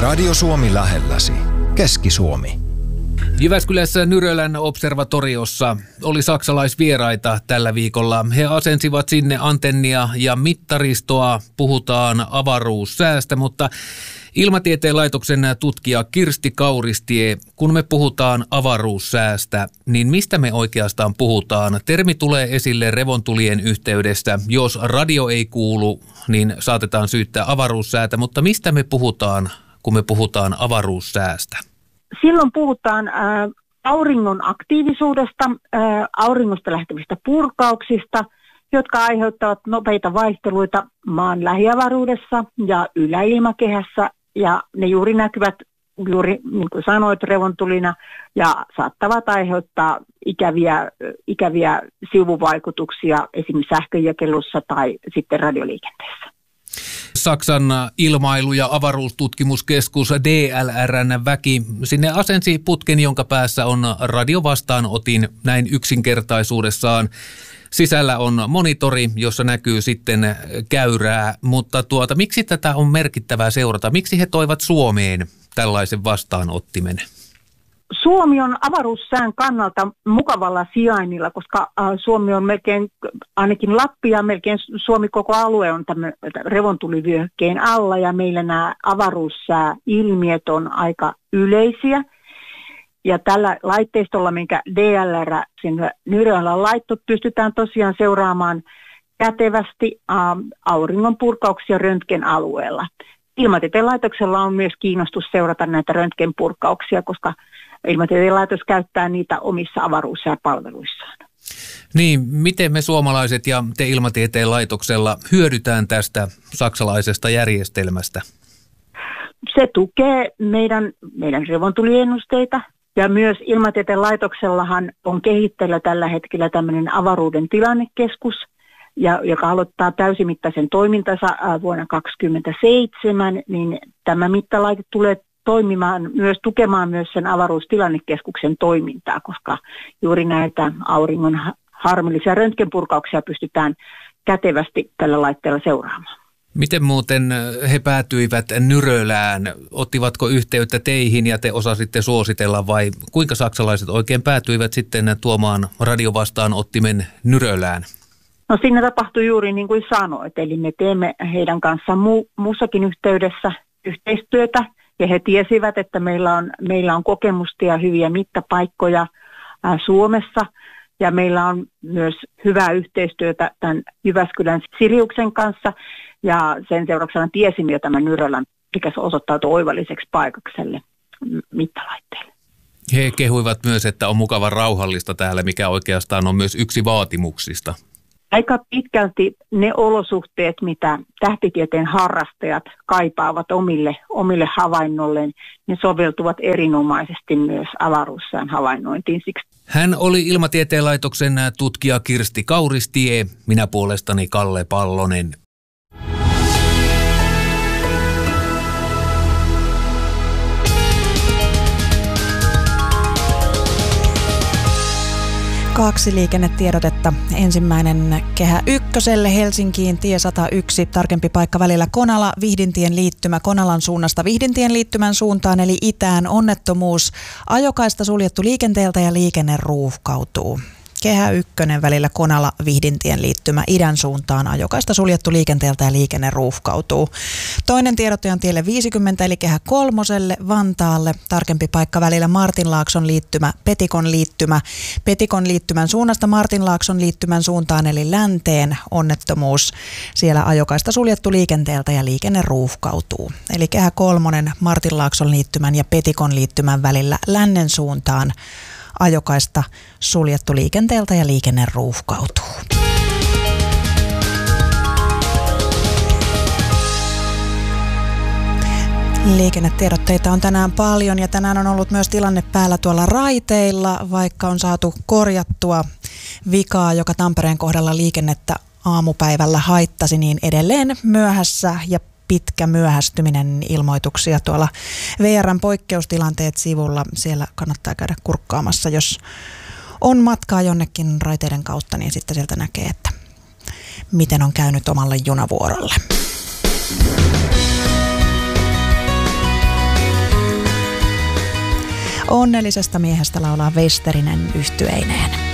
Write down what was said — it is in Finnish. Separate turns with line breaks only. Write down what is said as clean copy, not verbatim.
Radio Suomi lähelläsi. Keski-Suomi.
Jyväskylässä Nyrölän observatoriossa oli saksalaisvieraita tällä viikolla. He asensivat sinne antennia ja mittaristoa. Puhutaan avaruussäästä, mutta Ilmatieteen laitoksen tutkija Kirsti Kauristie, kun me puhutaan avaruussäästä, niin mistä me oikeastaan puhutaan? Termi tulee esille revontulien yhteydessä. Jos radio ei kuulu, niin saatetaan syyttää avaruussäätä, mutta mistä me puhutaan, kun me puhutaan avaruussäästä?
Silloin puhutaan auringon aktiivisuudesta, auringosta lähtevistä purkauksista, jotka aiheuttavat nopeita vaihteluita maan lähiavaruudessa ja yläilmakehässä. Ja ne juuri näkyvät, juuri niin kuin sanoit, revontulina ja saattavat aiheuttaa ikäviä sivuvaikutuksia esimerkiksi sähkönjakelussa tai sitten radioliikenteessä.
Saksan ilmailu- ja avaruustutkimuskeskus DLR:n väki sinne asensi putken, jonka päässä on radiovastaanotin näin yksinkertaisuudessaan. Sisällä on monitori, jossa näkyy sitten käyrää, mutta miksi tätä on merkittävää seurata? Miksi he toivat Suomeen tällaisen vastaanottimen?
Suomi on avaruussään kannalta mukavalla sijainnilla, koska Suomi on melkein, ainakin Lappi ja melkein Suomi koko alue on tämän revontulivyöhykkeen alla ja meillä nämä avaruussääilmiöt on aika yleisiä. Ja tällä laitteistolla, minkä DLR sinne Nyrölän laitto, pystytään tosiaan seuraamaan kätevästi auringon purkauksia röntgenalueella. Ilmatieteen laitoksella on myös kiinnostus seurata näitä röntgenpurkauksia, koska Ilmatieteen laitos käyttää niitä omissa avaruussääpalveluissaan.
Niin, miten me suomalaiset ja te Ilmatieteen laitoksella hyödytään tästä saksalaisesta järjestelmästä?
Se tukee meidän revontuliennusteita. Ja myös Ilmatieteen laitoksellahan on kehitteillä tällä hetkellä tämmöinen avaruuden tilannekeskus, joka aloittaa täysimittaisen toimintansa vuonna 2027, niin tämä mittalaite tulee tukemaan myös sen avaruustilannekeskuksen toimintaa, koska juuri näitä auringon harmillisia röntgenpurkauksia pystytään kätevästi tällä laitteella seuraamaan.
Miten muuten he päätyivät Nyrölään? Ottivatko yhteyttä teihin ja te osasitte suositella vai kuinka saksalaiset oikein päätyivät sitten tuomaan radiovastaanottimen Nyrölään?
No siinä tapahtui juuri niin kuin sanoit, eli me teemme heidän kanssaan muussakin yhteydessä yhteistyötä ja he tiesivät, että meillä on kokemusta ja hyviä mittapaikkoja Suomessa. Ja meillä on myös hyvää yhteistyötä tämän Jyväskylän Siriuksen kanssa ja sen seurauksena tiesimme jo tämän Nyrölän, mikä osoittautui oivalliseksi paikakselle mittalaitteelle.
He kehuivat myös, että on mukavan rauhallista täällä, mikä oikeastaan on myös yksi vaatimuksista.
Aika pitkälti ne olosuhteet, mitä tähtitieteen harrastajat kaipaavat omille havainnoilleen, ne soveltuvat erinomaisesti myös avaruussään havainnointiin.
Hän oli Ilmatieteen laitoksen tutkija Kirsti Kauristie, minä puolestani Kalle Pallonen.
Kaksi liikennetiedotetta. Ensimmäinen Kehä Ykköselle Helsinkiin tie 101, tarkempi paikka välillä Konala-Vihdintien liittymä Konalan suunnasta Vihdintien liittymän suuntaan eli itään onnettomuus. Ajokaista suljettu liikenteeltä ja liikenne ruuhkautuu. Kehä Ykkönen välillä Konala-Vihdintien liittymä idän suuntaan. Ajokaista suljettu liikenteeltä ja liikenne ruuhkautuu. Toinen tiedote on tielle 50 eli Kehä Kolmoselle Vantaalle. Tarkempi paikka välillä Martinlaakson liittymä, Petikon liittymä. Petikon liittymän suunnasta Martinlaakson liittymän suuntaan eli länteen onnettomuus. Siellä ajokaista suljettu liikenteeltä ja liikenne ruuhkautuu. Eli Kehä Kolmonen Martinlaakson liittymän ja Petikon liittymän välillä lännen suuntaan. Ajokaista suljettu liikenteeltä ja liikenne ruuhkautuu. Liikennetiedotteita on tänään paljon ja tänään on ollut myös tilanne päällä tuolla raiteilla, vaikka on saatu korjattua vikaa, joka Tampereen kohdalla liikennettä aamupäivällä haittasi, niin edelleen myöhässä ja pitkä myöhästyminen ilmoituksia tuolla VR:n poikkeustilanteet sivulla. Siellä kannattaa käydä kurkkaamassa, jos on matkaa jonnekin raiteiden kautta, niin sitten sieltä näkee, että miten on käynyt omalle junavuorolle. Onnellisesta miehestä laulaa Westerinen yhtyeineen.